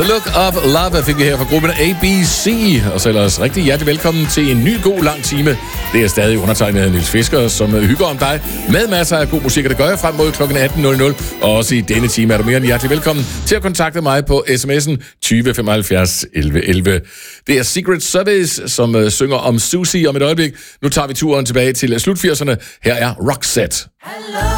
Look of Love fik vi her fra gruppen ABC, og så ellers rigtig hjertelig velkommen til en ny god lang time. Det er stadig undertegnet Niels Fisker, som hygger om dig med masser af god musik, og det gør jeg frem mod kl. 18.00. Og også i denne time er du mere end hjertelig velkommen til at kontakte mig på sms'en 20 75 11 11. Det er Secret Service, som synger om Susie om et øjeblik. Nu tager vi turen tilbage til slut 80'erne. Her er Roxette.